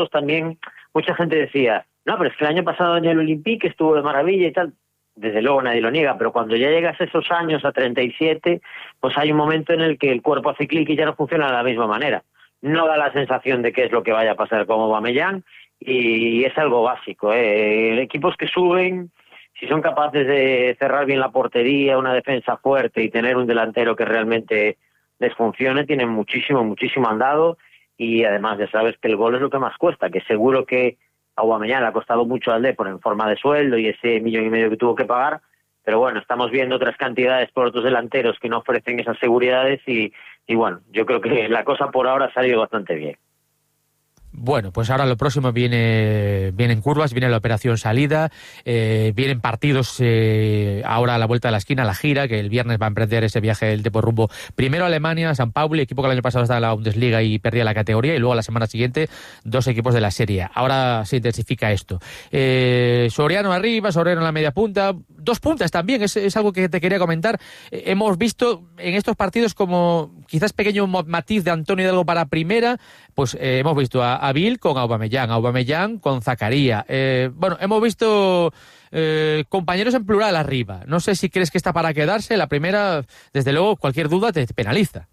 también mucha gente decía, no, pero es que el año pasado en el Olympique estuvo de maravilla y tal. Desde luego nadie lo niega, pero cuando ya llegas a esos años, a 37, pues hay un momento en el que el cuerpo hace clic y ya no funciona de la misma manera. No da la sensación de qué es lo que vaya a pasar con Aubameyang y es algo básico. Equipos que suben, si son capaces de cerrar bien la portería, una defensa fuerte y tener un delantero que realmente les funcione, tienen muchísimo andado y además ya sabes que el gol es lo que más cuesta, que seguro que a Aubameyang le ha costado mucho al Depor en forma de sueldo y ese 1,5 millones que tuvo que pagar, pero bueno, estamos viendo otras cantidades por otros delanteros que no ofrecen esas seguridades y bueno, yo creo que la cosa por ahora ha salido bastante bien. Bueno, pues ahora lo próximo vienen curvas, viene la operación salida, vienen partidos ahora a la vuelta de la esquina, la gira, que el viernes va a emprender ese viaje del Depor rumbo primero a Alemania, a San Pauli, equipo que el año pasado estaba en la Bundesliga y perdía la categoría, y luego la semana siguiente 2 equipos de la Serie A. Ahora se intensifica esto. Soriano arriba, Soriano en la media punta, 2 puntas también, es algo que te quería comentar. Hemos visto en estos partidos como quizás pequeño matiz de Antonio Hidalgo para primera, pues hemos visto a Bill con Aubameyang con Zakaria. Bueno, hemos visto compañeros en plural arriba. No sé si crees que está para quedarse. La primera, desde luego, cualquier duda te penaliza.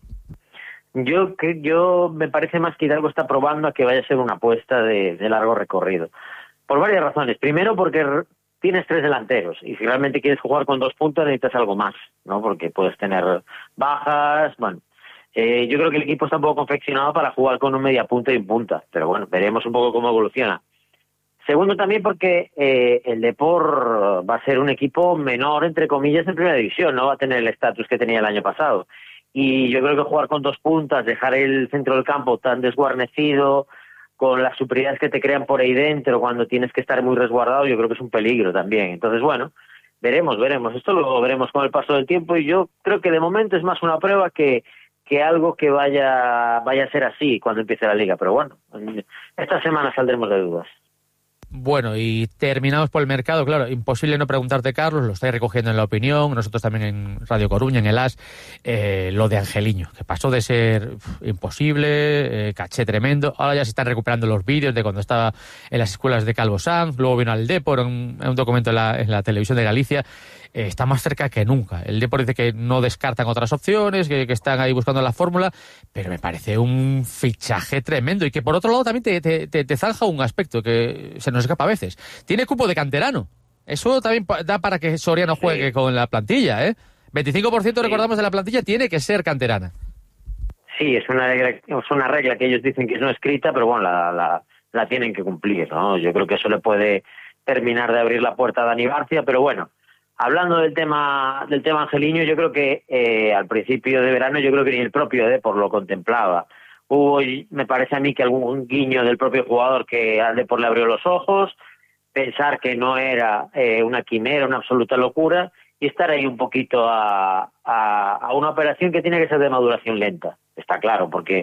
Yo me parece más que Hidalgo está probando a que vaya a ser una apuesta de largo recorrido. Por varias razones. Primero, porque tienes 3 delanteros y si realmente quieres jugar con 2 puntas necesitas algo más, ¿no? Porque puedes tener bajas, bueno. Yo creo que el equipo está un poco confeccionado para jugar con un media punta y un punta, pero bueno, veremos un poco cómo evoluciona. Segundo también porque el Depor va a ser un equipo menor, entre comillas, en primera división, no va a tener el estatus que tenía el año pasado. Y yo creo que jugar con 2 puntas, dejar el centro del campo tan desguarnecido, con las superioridades que te crean por ahí dentro cuando tienes que estar muy resguardado, yo creo que es un peligro también. Entonces, bueno, veremos. Esto lo veremos con el paso del tiempo y yo creo que de momento es más una prueba que algo que vaya a ser así cuando empiece la liga, pero bueno, esta semana saldremos de dudas. Bueno, y terminamos por el mercado, claro, imposible no preguntarte, Carlos, lo estáis recogiendo en La Opinión, nosotros también en Radio Coruña, en el AS, lo de Angeliño, que pasó de ser imposible, caché tremendo, ahora ya se están recuperando los vídeos de cuando estaba en las escuelas de Calvo Sanz, luego vino al Depor, en un documento en la televisión de Galicia. Está más cerca que nunca. El Depor dice que no descartan otras opciones, que están ahí buscando la fórmula, pero me parece un fichaje tremendo y que por otro lado también te zanja un aspecto que se nos escapa a veces. Tiene cupo de canterano. Eso también da para que Soriano juegue con la plantilla, ¿eh? 25% recordamos de la plantilla tiene que ser canterana. Sí, es una regla que ellos dicen que es no escrita, pero bueno, la tienen que cumplir, ¿no? Yo creo que eso le puede terminar de abrir la puerta a Dani Barcia, pero bueno, hablando del tema Angeliño, yo creo que al principio de verano yo creo que ni el propio Depor lo contemplaba. Hubo, me parece a mí, que algún guiño del propio jugador que al Depor le abrió los ojos, pensar que no era una quimera, una absoluta locura, y estar ahí un poquito a una operación que tiene que ser de maduración lenta, está claro, porque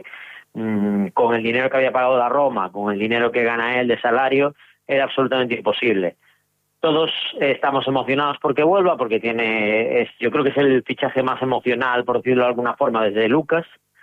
con el dinero que había pagado la Roma, con el dinero que gana él de salario, era absolutamente imposible. Todos estamos emocionados porque vuelva, porque yo creo que es el fichaje más emocional, por decirlo de alguna forma, desde Lucas,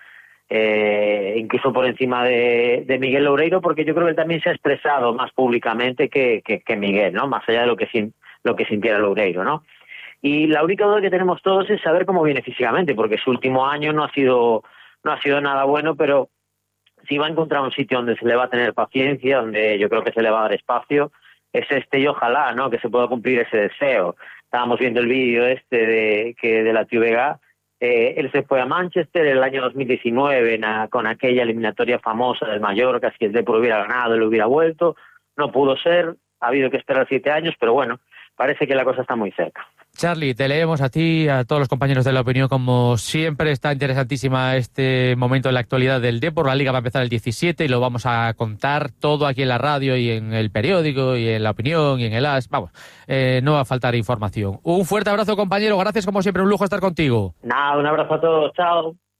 incluso por encima de Miguel Loureiro, porque yo creo que él también se ha expresado más públicamente que Miguel, ¿no? Más allá de lo que sintiera Loureiro, ¿no? Y la única duda que tenemos todos es saber cómo viene físicamente, porque su último año no ha sido nada bueno, pero si va a encontrar un sitio donde se le va a tener paciencia, donde yo creo que se le va a dar espacio, es y ojalá, ¿no?, que se pueda cumplir ese deseo. Estábamos viendo el vídeo de la TVG. Él se fue a Manchester en el año 2019 con aquella eliminatoria famosa del Mallorca, si el Depor hubiera ganado, él hubiera vuelto. No pudo ser, ha habido que esperar 7 años, pero bueno, parece que la cosa está muy cerca. Charlie, te leemos a ti, a todos los compañeros de La Opinión, como siempre. Está interesantísima este momento en la actualidad del Depor. La Liga va a empezar el 17 y lo vamos a contar todo aquí en la radio y en el periódico y en La Opinión y en el AS. Vamos, no va a faltar información. Un fuerte abrazo, compañero. Gracias, como siempre, un lujo estar contigo. Nada, un abrazo a todos. Chao.